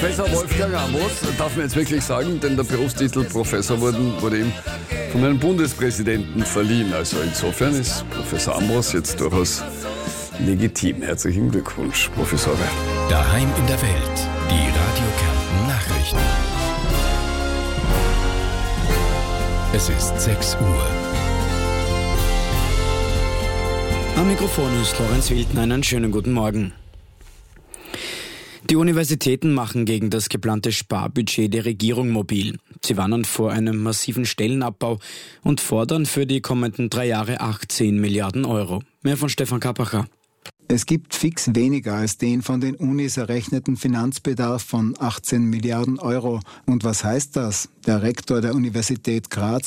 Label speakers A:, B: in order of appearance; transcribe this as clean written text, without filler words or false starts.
A: Professor Wolfgang Ambros, darf man jetzt wirklich sagen, denn der Berufstitel Professor wurde ihm von einem Bundespräsidenten verliehen. Also insofern ist Professor Ambros jetzt durchaus legitim. Herzlichen Glückwunsch, Professor.
B: Daheim in der Welt, die Radio Kärnten Nachrichten. Es ist 6 Uhr.
C: Am Mikrofon ist Lorenz Wilden. Einen schönen guten Morgen. Die Universitäten machen gegen das geplante Sparbudget der Regierung mobil. Sie warnen vor einem massiven Stellenabbau und fordern für die kommenden 3 Jahre 18 Milliarden Euro. Mehr von Stefan Kappacher.
D: Es gibt fix weniger als den von den Unis errechneten Finanzbedarf von 18 Milliarden Euro. Und was heißt das? Der Rektor der Universität Graz